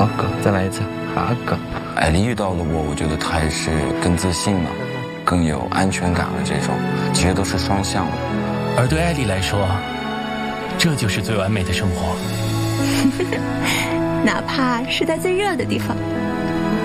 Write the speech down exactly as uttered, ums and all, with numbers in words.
好狗，再来一次，好狗。 艾丽遇到的我，我觉得她也是更自信了，更有安全感了，这种其实都是双向的。 而对艾丽来说，这就是最完美的生活。 哪怕是在最热的地方。